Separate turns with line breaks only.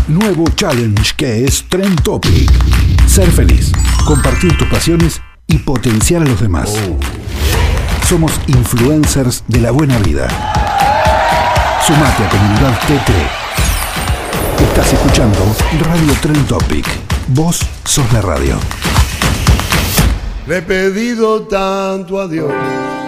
nuevo challenge que es Trend Topic. Ser feliz, compartir tus pasiones y potenciar a los demás. Somos influencers de la buena vida. Sumate a Comunidad TT. Estás escuchando Radio Trend Topic. Vos sos la radio.
Le he pedido tanto a Dios